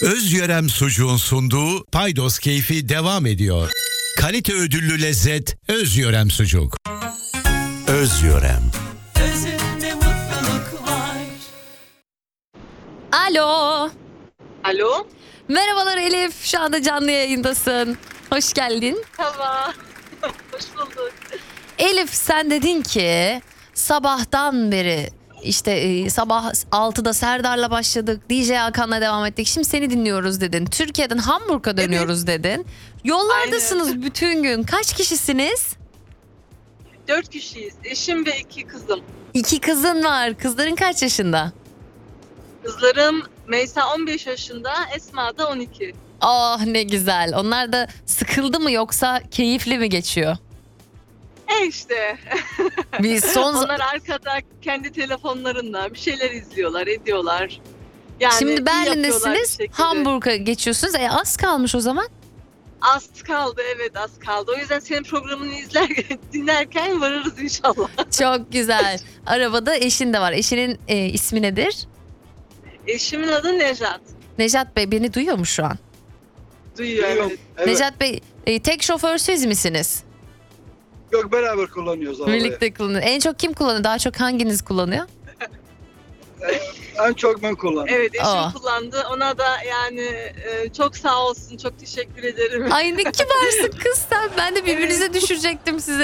Özyörem Sucuğun sunduğu Paydos Keyfi devam ediyor. Kalite ödüllü lezzet Özyörem Sucuk. Özyörem. Özünde mutluluk var. Alo. Alo. Merhabalar Elif. Şu anda canlı yayındasın. Hoş geldin. Merhaba. Hoş bulduk. Elif, sen dedin ki sabahtan beri işte sabah 6'da Serdar'la başladık. DJ Hakan'la devam ettik. Şimdi seni dinliyoruz dedin. Türkiye'den Hamburg'a dönüyoruz dedin. Yollardasınız bütün gün. Kaç kişisiniz? 4 kişiyiz. Eşim ve 2 kızım. 2 kızın var. Kızların kaç yaşında? Kızlarım Meysa 15 yaşında, Esma da 12. Oh, ne güzel. Onlar da sıkıldı mı yoksa keyifli mi geçiyor? İşte. Biz Onlar arkada kendi telefonlarında bir şeyler izliyorlar, ediyorlar. Yani Şimdi iyi yapıyorlar Berlin'desiniz, bir şekilde. Hamburg'a geçiyorsunuz. Az kalmış o zaman. Az kaldı, evet az kaldı. O yüzden senin programını dinlerken varırız inşallah. Çok güzel. Arabada eşin de var. Eşinin ismi nedir? Eşimin adı Nejat. Nejat Bey beni duyuyor mu şu an? Duyuyor, evet. Evet. Nejat Bey, tek şoför siz misiniz? Yok, beraber kullanıyoruz arabayı. Birlikte kullanıyor. En çok kim kullanıyor? Daha çok hanginiz kullanıyor? En çok ben kullanıyorum. Evet, eşim Aa. kullandı. Ona da yani çok sağ olsun, çok teşekkür ederim. Ay ne kibarsın kız sen. Ben de birbirinize düşürecektim sizi.